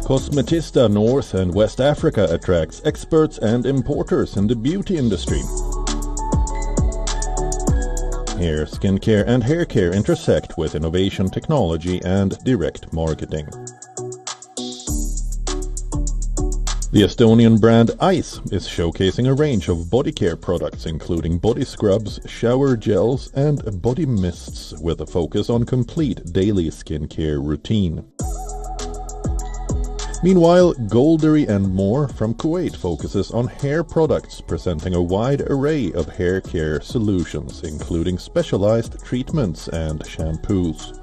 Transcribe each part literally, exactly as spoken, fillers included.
Cosmetista North and West Africa attracts experts and importers in the beauty industry. Hair, skincare and hair care intersect with innovation technology and direct marketing. The Estonian brand Ice is showcasing a range of body care products including body scrubs, shower gels and body mists with a focus on complete daily skincare routine. Meanwhile, Goldery and More from Kuwait focuses on hair products, presenting a wide array of hair care solutions, including specialized treatments and shampoos.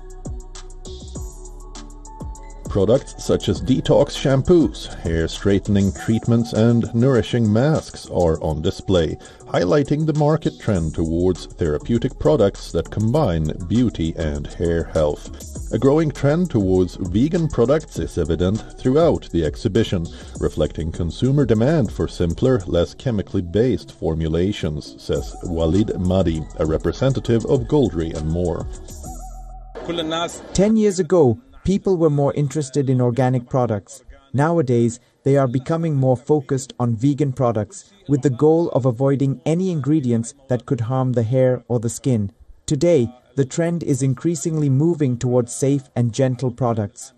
Products such as detox shampoos, hair straightening treatments and nourishing masks are on display, highlighting the market trend towards therapeutic products that combine beauty and hair health. A growing trend towards vegan products is evident throughout the exhibition, reflecting consumer demand for simpler, less chemically based formulations, says Walid Madi, a representative of Goldery and More. Ten years ago, people were more interested in organic products. Nowadays, they are becoming more focused on vegan products, with the goal of avoiding any ingredients that could harm the hair or the skin. Today, the trend is increasingly moving towards safe and gentle products.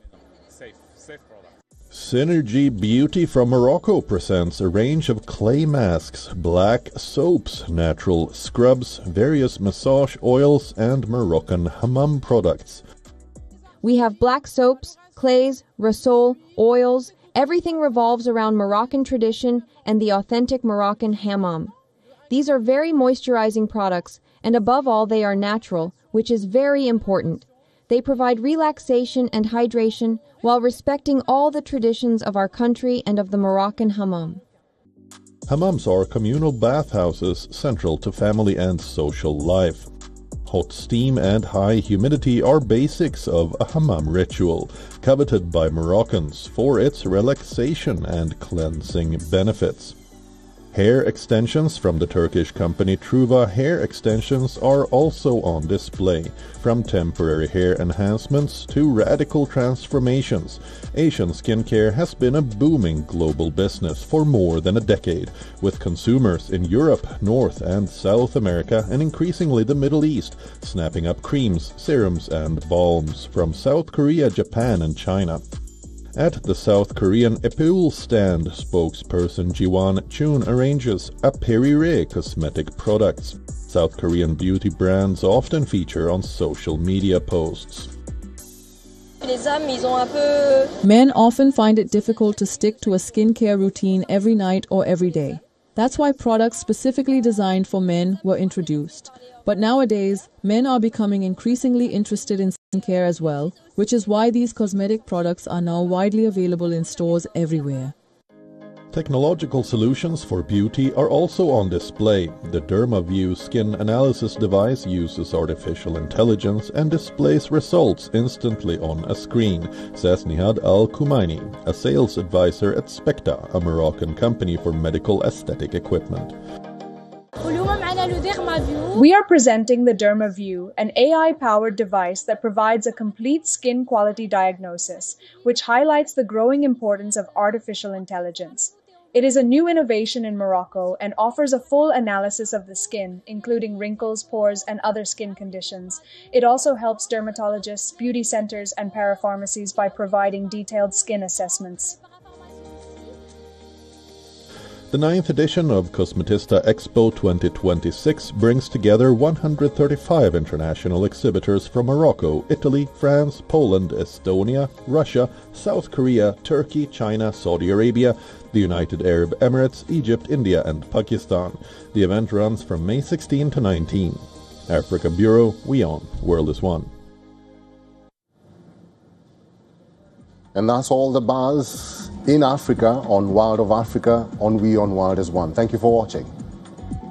Synergy Beauty from Morocco presents a range of clay masks, black soaps, natural scrubs, various massage oils, and Moroccan hammam products. We have black soaps, clays, rasol, oils. Everything revolves around Moroccan tradition and the authentic Moroccan hammam. These are very moisturizing products, and above all they are natural, which is very important. They provide relaxation and hydration while respecting all the traditions of our country and of the Moroccan hammam. Hammams are communal bathhouses central to family and social life. Hot steam and high humidity are basics of a hammam ritual, coveted by Moroccans for its relaxation and cleansing benefits. Hair extensions from the Turkish company Truva Hair Extensions are also on display. From temporary hair enhancements to radical transformations, Asian skincare has been a booming global business for more than a decade, with consumers in Europe, North and South America, and increasingly the Middle East, snapping up creams, serums and balms from South Korea, Japan and China. At the South Korean Epeul stand, spokesperson Jiwon Chun arranges apérire cosmetic products. South Korean beauty brands often feature on social media posts. Men often find it difficult to stick to a skincare routine every night or every day. That's why products specifically designed for men were introduced. But nowadays, men are becoming increasingly interested in skincare as well, which is why these cosmetic products are now widely available in stores everywhere. Technological solutions for beauty are also on display. The DermaView skin analysis device uses artificial intelligence and displays results instantly on a screen, says Nihad Al-Kumaini, a sales advisor at Specta, a Moroccan company for medical aesthetic equipment. We are presenting the DermaView, an A I-powered device that provides a complete skin quality diagnosis, which highlights the growing importance of artificial intelligence. It is a new innovation in Morocco and offers a full analysis of the skin, including wrinkles, pores, and other skin conditions. It also helps dermatologists, beauty centers, and parapharmacies by providing detailed skin assessments. The ninth edition of Cosmetista Expo twenty twenty-six brings together one hundred thirty-five international exhibitors from Morocco, Italy, France, Poland, Estonia, Russia, South Korea, Turkey, China, Saudi Arabia, the United Arab Emirates, Egypt, India and Pakistan. The event runs from May sixteenth to nineteenth. Africa Bureau, WION, World is One. And that's all the buzz in Africa on World of Africa on WION World is One. Thank you for watching.